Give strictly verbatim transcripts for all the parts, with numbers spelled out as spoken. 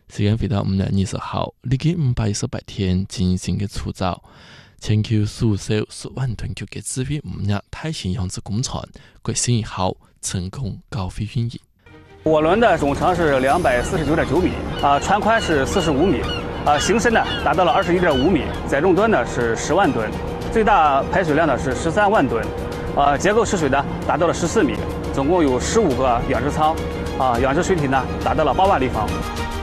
时间回到五月二十号，历经五百一十八天进行嘅除藻，全球所售十万吨級嘅资费五日太行养殖工程决心以后成功交付运营。 涡轮的总长是两百四十九点九米，啊，船宽是四十五米，啊，行深呢达到了二十一点五米，载重吨呢是十万吨，最大排水量呢是十三万吨，啊，结构池水呢达到了十四米，总共有十五个养殖舱，啊，养殖水体呢达到了八万立方。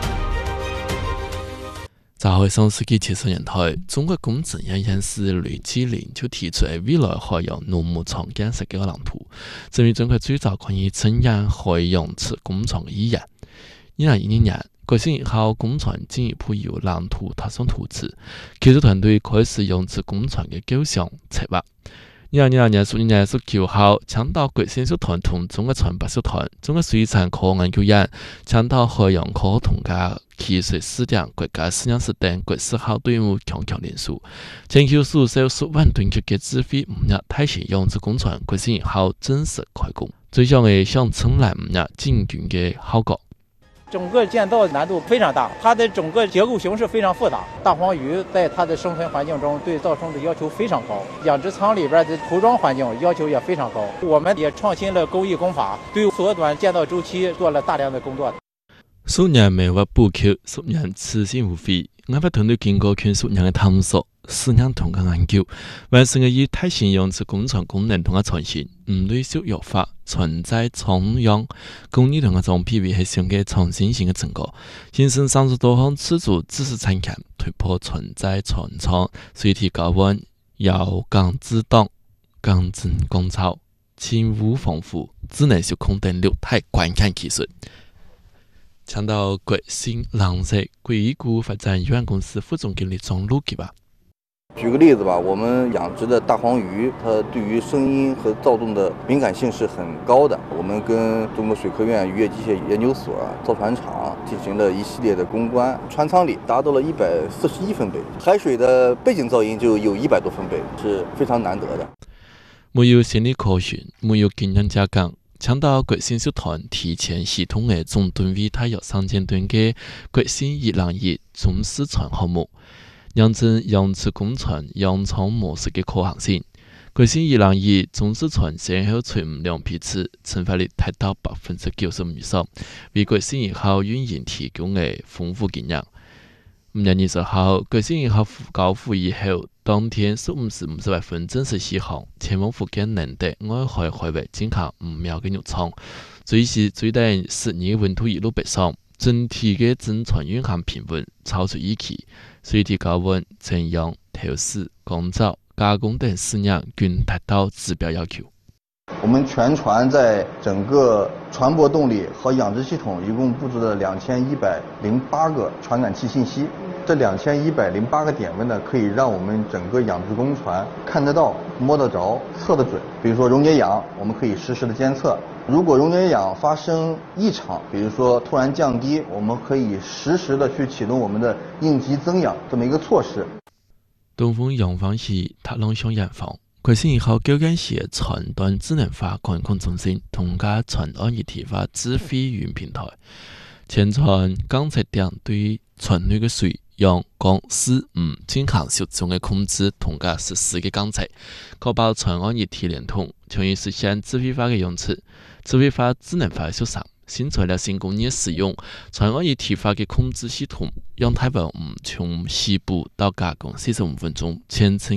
早喺上世纪七十年代，中国工程院院士雷志玲就提出未来海洋农牧场建设嘅蓝图，成为中国最早可以承认海洋池工程嘅一员。二零一二年，决心以后工程进一步由蓝图踏上图纸，技术团队开始养殖工程嘅构想策划。二零二二年十一月十九号，青岛国信集团同中国船舶集团、中国水产科学研究院、青岛海洋科学同家汽水试点国家实验室等国四号队伍强强联手，全球所售十万吨级嘅资费五日太行养殖工程决心以后正式开工，最终嘅想称来五日进军嘅效果。 整个建造难度非常大，它的整个结构形式非常复杂。大黄鱼在它的生存环境中对造成的要求非常高，养殖舱里边的涂装环境要求也非常高。我们也创新了工艺工法，对缩短建造周期做了大量的工作。 数年未获补扣，十年此心无非。研发团队经过全数年嘅探索、试验同嘅研究，完成嘅以太行养殖工程功能同嘅创新，唔对小药法、存在重样工艺同嘅装配为系上嘅创新性嘅成果，形成三十多项自主知识产权，突破存在船舱、水体高温、遥感自动、钢针工草、轻污防腐、智能受控等六大关键技术。抢到国信蓝色国医股发展有限公司副总经理张路给吧。 举个例子吧，我们养殖的大黄鱼，它对于声音和躁动的敏感性是很高的。我们跟中国水科院渔业机械研究所、造船厂进行了一系列的攻关，船舱里达到了一百四十一分贝，海水的背景噪音就有一百多分贝，是非常难得的。 没有心理科学，没有经验加工。青岛国信集团提前系统嘅总吨位大约三千吨嘅国信一零一中试船项目，验证养殖工程养仓模式嘅可行性。国信一零一中试船先后存五两批次，成发率达到百分之九十五以上，为国信以后运营提供嘅丰富经验。五月二十号，国信以后交付以后，当天十五时五十八分正式起航，前往福建宁德外海海域进行五秒嘅入舱，最时最低十二温度一路北上，整体嘅整船运行平稳，超出预期，水体高温、成氧、调试、干燥、加工等四样均达到指标要求。 我们全船在整个船舶动力和养殖系统一共布置了两千一百零八个传感器信息。这两千一百零八个点位呢，可以让我们整个养殖工船看得到、摸得着、测得准。比如说溶解氧，我们可以实时的监测。如果溶解氧发生异常，比如说突然降低，我们可以实时的去启动我们的应急增氧这么一个措施。 东风扬帆系塔浪向远方。国信以后究竟是船端智能化管控中心同加船岸一体化智慧云平台，前船监测点对船内嘅水、氧、光、湿、雾进行集中嘅控制同加实时嘅监测，确保船岸一体连通，从而实现智慧化嘅养殖、智慧化、智能化嘅生产。新材料新工业使用船岸一体化嘅控制系统，让台湾雾从西部到加工四十五分钟，全程